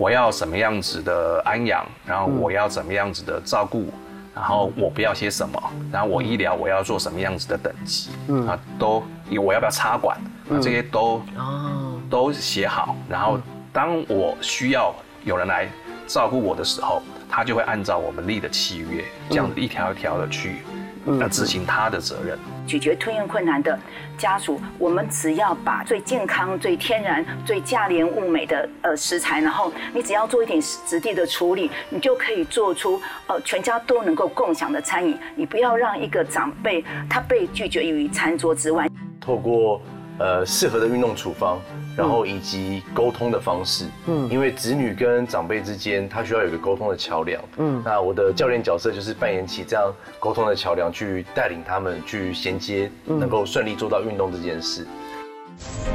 我要什么样子的安养，然后我要怎么样子的照顾，然后我不要些什么，然后我医疗我要做什么样子的等级，都我要不要插管，这些都写好，然后当我需要有人来照顾我的时候，他就会按照我们立的契约，这样一条一条的去执行他的责任。 咀嚼吞咽困难的家属，我们只要把最健康、最天然、最价廉物美的食材，然后你只要做一点质地的处理，你就可以做出全家都能够共享的餐饮。你不要让一个长辈他被拒绝于餐桌之外。 透过适合的运动处方，然后以及沟通的方式，因为子女跟长辈之间，他需要有一个沟通的桥梁，那我的教练角色就是扮演起这样沟通的桥梁，去带领他们去衔接，能够顺利做到运动这件事。